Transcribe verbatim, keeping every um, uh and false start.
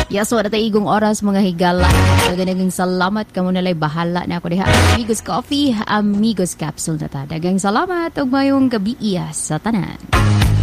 Yes, wala tayo igong oras mga higala. Dagang salamat kamo nalay bahala na ako diha. Amigos Coffee, Amigos Capsule na ta. Dagang salamat ug mayong gabi iya sa tanan.